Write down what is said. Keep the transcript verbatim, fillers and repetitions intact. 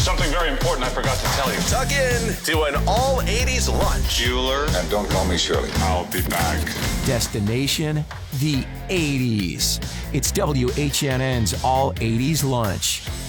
There's something very important I forgot to tell you. Tuck in to an all eighties lunch. Bueller. And don't call me Shirley. I'll be back. Destination, the eighties. It's W H N N's All eighties Lunch.